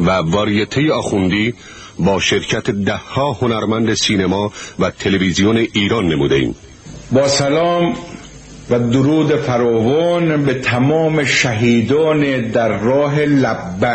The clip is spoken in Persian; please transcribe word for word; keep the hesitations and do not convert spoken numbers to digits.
و واریته آخوندی با شرکت دهها هنرمند سینما و تلویزیون ایران نموده ایم. با سلام و درود فراوان به تمام شهیدان در راه لبیک.